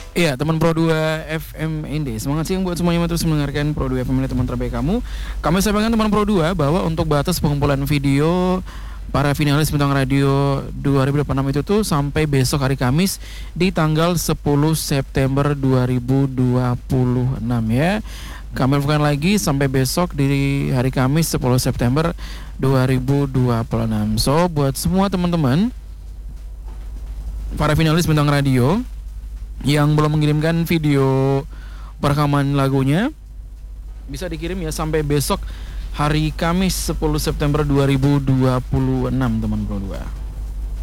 Iya, teman Pro 2 FM Inde. Semangat siang buat semuanya yang terus mendengarkan Pro 2 FM ini, teman terbaik kamu. Kami sampaikan teman Pro 2 bahwa untuk batas pengumpulan video para finalis Bintang Radio 2026 itu tuh sampai besok hari Kamis di tanggal 10 September 2026 ya. Kami infokan lagi sampai besok di hari Kamis 10 September 2026. So buat semua teman-teman para finalis Bintang Radio yang belum mengirimkan video perekaman lagunya, bisa dikirim ya sampai besok hari Kamis 10 September 2026 teman Pro 2.